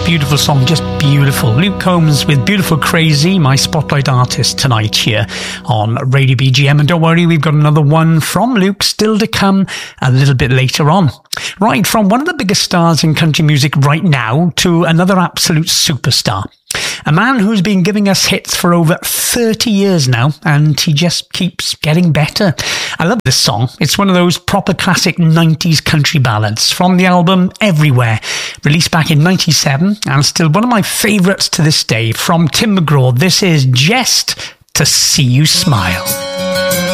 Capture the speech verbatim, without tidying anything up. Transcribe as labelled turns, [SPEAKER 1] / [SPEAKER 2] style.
[SPEAKER 1] beautiful song, just beautiful. Luke Combs with Beautiful Crazy, my spotlight artist tonight here on Radio B G M. And don't worry, we've got another one from Luke still to come a little bit later on. Right, from one of the biggest stars in country music right now to another absolute superstar. A man who's been giving us hits for over thirty years now, and he just keeps getting better. I love this song. It's one of those proper classic nineties country ballads from the album Everywhere, released back in ninety-seven, and still one of my favourites to this day. From Tim McGraw, this is Just to See You Smile.